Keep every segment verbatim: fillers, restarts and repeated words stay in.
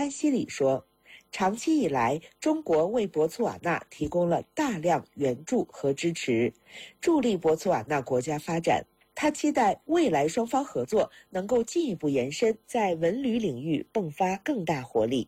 安西里说，长期以来，中国为博茨瓦纳提供了大量援助和支持，助力博茨瓦纳国家发展。他期待未来双方合作能够进一步延伸，在文旅领域迸发更大活力。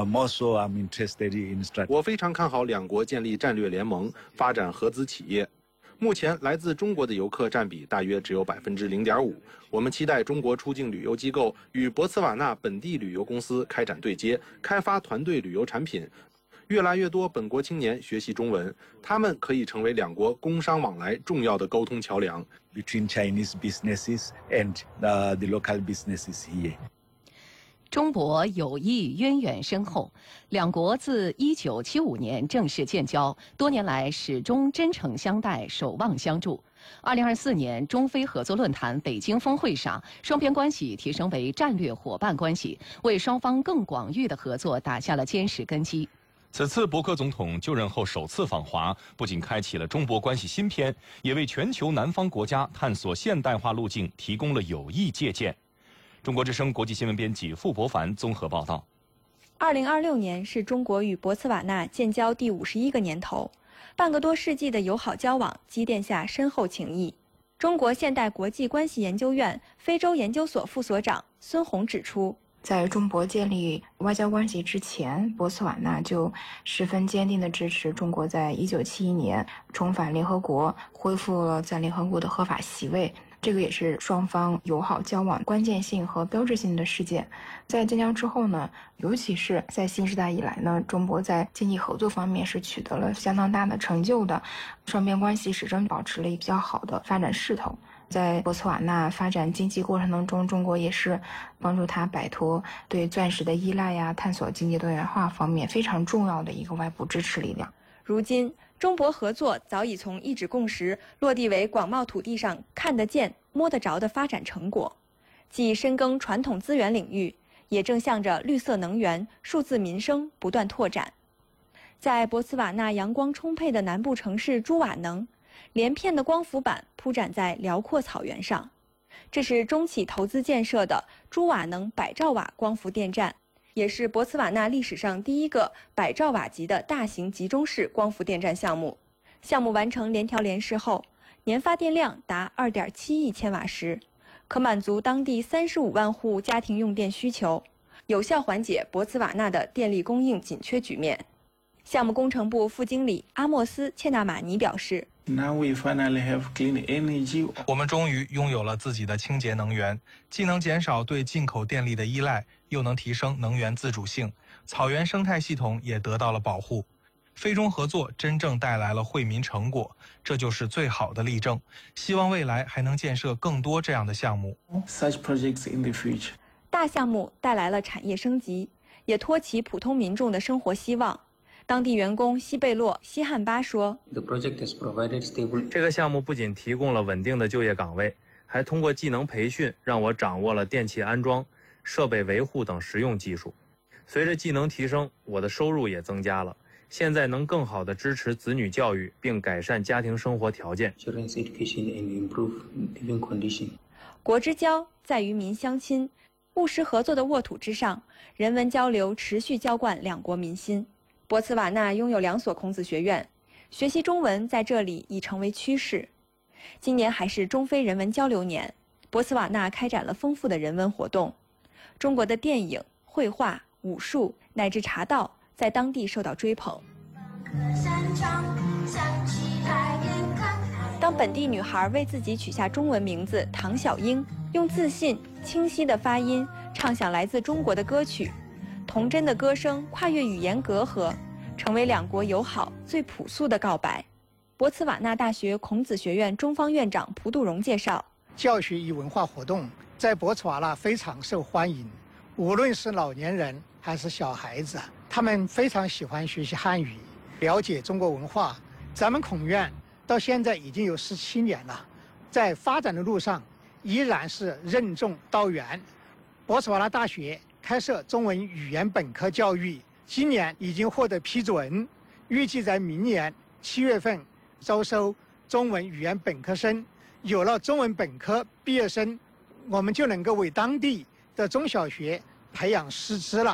我非常看好两国建立战略联盟，发展合资企业。目前来自中国的游客占比大约只有百分之零点五。我们期待中国出境旅游机构与博茨瓦纳本地旅游公司开展对接，开发团队旅游产品。越来越多本国青年学习中文，他们可以成为两国工商往来重要的沟通桥梁。 Between Chinese businesses and the, the local businesses here. 中博友谊渊源深厚，两国自一九七五年正式建交，多年来始终真诚相待，守望相助。二零二四年中非合作论坛北京峰会上，双边关系提升为战略伙伴关系，为双方更广域的合作打下了坚实根基。 此次伯克总统就任后首次访华，不仅开启了中博关系新篇，也为全球南方国家探索现代化路径提供了有益借鉴。中国之声国际新闻编辑傅博凡综合报道。 二零二六年是中国与博茨瓦纳建交第五十一个年头，半个多世纪的友好交往积淀下深厚情谊。中国现代国际关系研究院非洲研究所副所长孙红指出， 在中博建立外交关系之前，博茨瓦纳就十分坚定地支持中国在一九七一年重返联合国，恢复了在联合国的合法席位。这个也是双方友好交往关键性和标志性的事件。在建交之后呢，尤其是在新时代以来呢，中国在经济合作方面是取得了相当大的成就的，双边关系始终保持了一个比较好的发展势头。在博茨瓦纳发展经济过程当中，中国也是帮助他摆脱对钻石的依赖呀，探索经济多元化方面非常重要的一个外部支持力量。 如今中博合作早已从一纸共识落地为广袤土地上看得见摸得着的发展成果，既深耕传统资源领域，也正向着绿色能源、数字民生不断拓展。在博茨瓦纳阳光充沛的南部城市朱瓦能，连片的光伏板铺展在辽阔草原上，这是中企投资建设的朱瓦能百兆瓦光伏电站，也是博茨瓦纳历史上第一个百兆瓦级的大型集中式光伏电站项目。项目完成联调联试后，年发电量达 二点七亿千瓦时，可满足当地三十五万户家庭用电需求，有效缓解博茨瓦纳的电力供应紧缺局面。项目工程部副经理阿莫斯·切纳马尼表示， 我们终于拥有了自己的清洁能源，既能减少对进口电力的依赖，又能提升能源自主性，草原生态系统也得到了保护。非中合作真正带来了惠民成果，这就是最好的例证。希望未来还能建设更多这样的项目。 大项目带来了产业升级，也托起普通民众的生活希望。当地员工西贝洛·西汉巴说， 这个项目不仅提供了稳定的就业岗位，还通过技能培训让我掌握了电器安装、设备维护等实用技术。随着技能提升，我的收入也增加了，现在能更好地支持子女教育，并改善家庭生活条件。 国之交在于民相亲，务实合作的沃土之上，人文交流持续浇灌两国民心。博茨瓦纳拥有两所孔子学院，学习中文在这里已成为趋势。今年还是中非人文交流年，博茨瓦纳开展了丰富的人文活动。中国的电影、绘画、武术乃至茶道在当地受到追捧。当本地女孩为自己取下中文名字唐小英，用自信、清晰的发音唱响来自中国的歌曲，童真的歌声跨越语言隔阂，成为两国友好最朴素的告白。博茨瓦纳大学孔子学院中方院长蒲杜荣介绍， 教学与文化活动在博茨瓦纳非常受欢迎，无论是老年人还是小孩子，他们非常喜欢学习汉语，了解中国文化。咱们孔院到现在已经有十七年了，在发展的路上依然是任重道远。博茨瓦纳大学开设中文语言本科教育，今年已经获得批准，预计在明年七月份招收中文语言本科生。有了中文本科毕业生，我们就能够为当地的中小学培养师资了。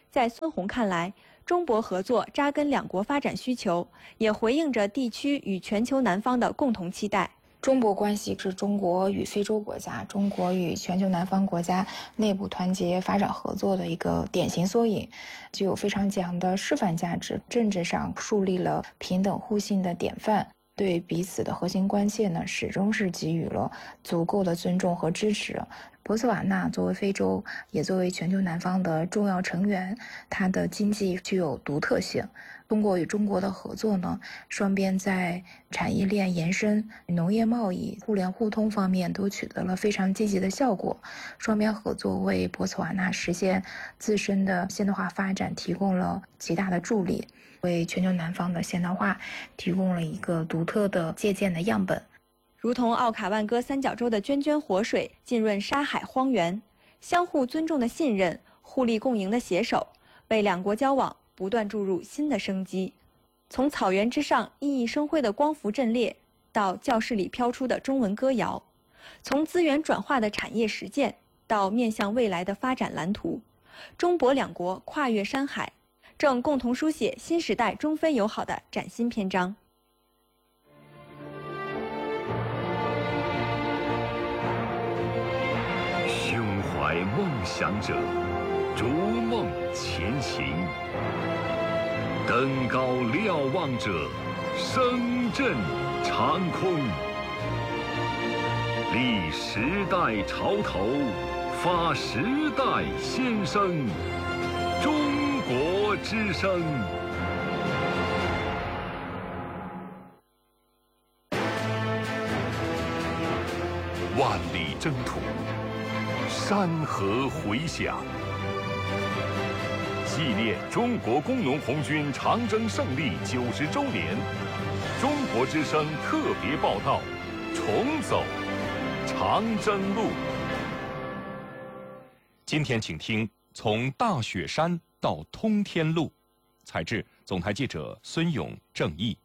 在孙宏看来，中博合作扎根两国发展需求，也回应着地区与全球南方的共同期待。 中博关系是中国与非洲国家、中国与全球南方国家内部团结发展合作的一个典型缩影，具有非常强的示范价值。政治上树立了平等互信的典范，对彼此的核心关切呢，始终是给予了足够的尊重和支持。博茨瓦纳作为非洲，也作为全球南方的重要成员，它的经济具有独特性。通过与中国的合作呢，双边在产业链延伸、农业贸易、互联互通方面都取得了非常积极的效果。双边合作为博茨瓦纳实现自身的现代化发展提供了极大的助力，为全球南方的现代化提供了一个独特的借鉴的样本。 如同奥卡万戈三角洲的涓涓活水浸润沙海荒原，相互尊重的信任、互利共赢的携手，为两国交往不断注入新的生机。从草原之上熠熠生辉的光伏阵列，到教室里飘出的中文歌谣；从资源转化的产业实践，到面向未来的发展蓝图，中博两国跨越山海，正共同书写新时代中非友好的崭新篇章。 胸怀梦想者，逐梦前行；登高瞭望者，声震长空。立时代潮头，发时代先声。中国之声。万里征途，山河回响。纪念中国工农红军长征胜利九十周年，中国之声特别报道：重走长征路。 今天请听从大雪山到通天路，采制总台记者孙勇、郑毅。